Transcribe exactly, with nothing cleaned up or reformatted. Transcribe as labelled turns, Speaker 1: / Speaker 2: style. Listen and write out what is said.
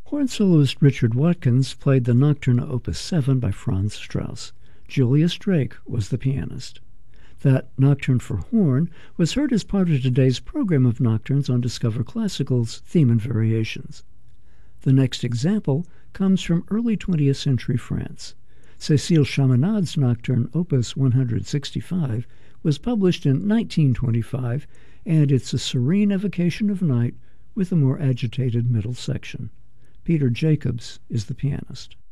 Speaker 1: Horn soloist Richard Watkins played the Nocturne Opus seven by Franz Strauss. Julius Drake was the pianist. That Nocturne for horn was heard as part of today's program of nocturnes on Discover Classical's Theme and Variations. The next example comes from early twentieth century France. Cécile Chaminade's Nocturne Opus one sixty-five was published in nineteen twenty-five, and it's a serene evocation of night with a more agitated middle section. Peter Jacobs is the pianist.